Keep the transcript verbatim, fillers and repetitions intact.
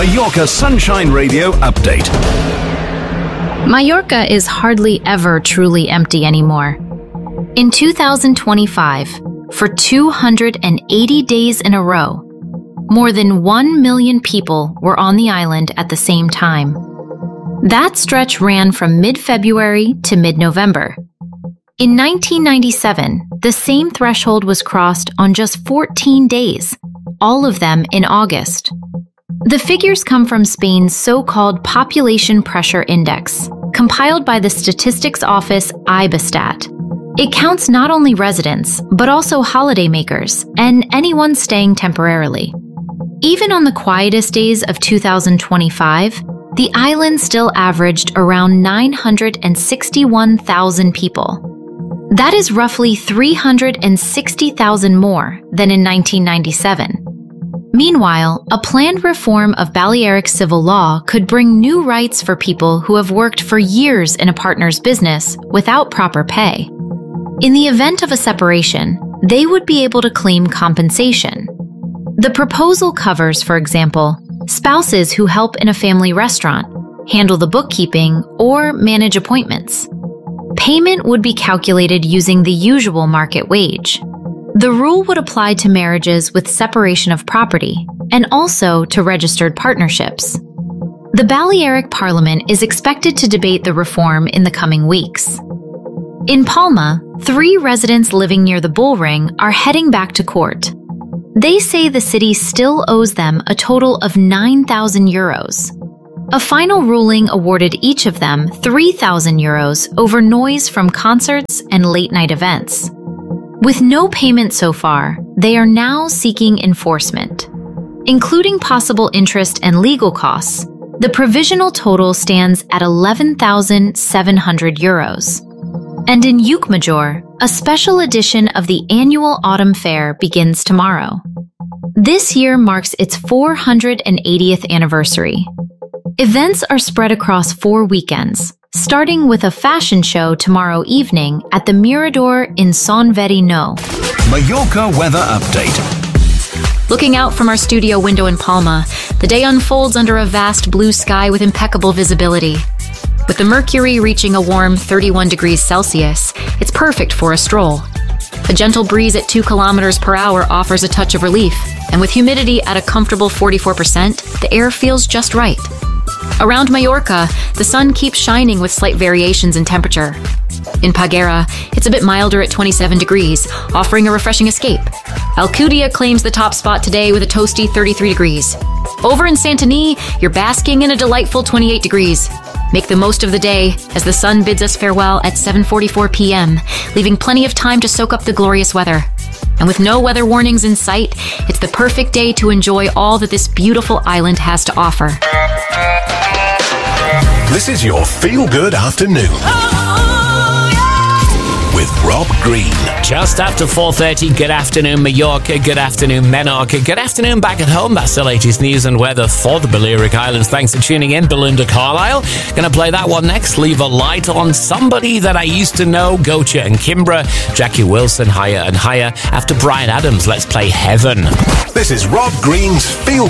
Mallorca Sunshine Radio update. Mallorca is hardly ever truly empty anymore. In two thousand twenty-five, for two hundred eighty days in a row, more than one million people were on the island at the same time. That stretch ran from mid-February to mid-November. In nineteen ninety-seven, the same threshold was crossed on just fourteen days, all of them in August. The figures come from Spain's so-called Population Pressure Index, compiled by the statistics office Ibestat. It counts not only residents, but also holidaymakers and anyone staying temporarily. Even on the quietest days of two thousand twenty-five, the island still averaged around nine hundred sixty-one thousand people. That is roughly three hundred sixty thousand more than in nineteen ninety-seven. Meanwhile, a planned reform of Balearic civil law could bring new rights for people who have worked for years in a partner's business without proper pay. In the event of a separation, they would be able to claim compensation. The proposal covers, for example, spouses who help in a family restaurant, handle the bookkeeping, or manage appointments. Payment would be calculated using the usual market wage. The rule would apply to marriages with separation of property and also to registered partnerships. The Balearic Parliament is expected to debate the reform in the coming weeks. In Palma, three residents living near the bullring are heading back to court. They say the city still owes them a total of nine thousand euros. A final ruling awarded each of them three thousand euros over noise from concerts and late-night events. With no payment so far, they are now seeking enforcement. Including possible interest and legal costs, the provisional total stands at eleven thousand seven hundred euros. And in Llucmajor, a special edition of the annual Autumn Fair begins tomorrow. This year marks its four hundred eightieth anniversary. Events are spread across four weekends, starting with a fashion show tomorrow evening at the Mirador in Son Verino. Mallorca weather update. Looking out from our studio window in Palma, the day unfolds under a vast blue sky with impeccable visibility. With the mercury reaching a warm thirty-one degrees Celsius, it's perfect for a stroll. A gentle breeze at two kilometers per hour offers a touch of relief, and with humidity at a comfortable forty-four percent, the air feels just right. Around Mallorca, the sun keeps shining with slight variations in temperature. In Peguera, it's a bit milder at twenty-seven degrees, offering a refreshing escape. Alcudia claims the top spot today with a toasty thirty-three degrees. Over in Santany, you're basking in a delightful twenty-eight degrees. Make the most of the day as the sun bids us farewell at seven forty-four p m, leaving plenty of time to soak up the glorious weather. And with no weather warnings in sight, it's the perfect day to enjoy all that this beautiful island has to offer. This is your feel-good afternoon. With Rob Green. Just after four thirty, good afternoon Mallorca, good afternoon Menorca, good afternoon back at home. That's the latest news and weather for the Balearic Islands. Thanks for tuning in, Belinda Carlisle. Gonna play that one next. Leave a light on somebody that I used to know, Gocha and Kimbra, Jackie Wilson, Higher and Higher. After Brian Adams, let's play Heaven. This is Rob Green's Feel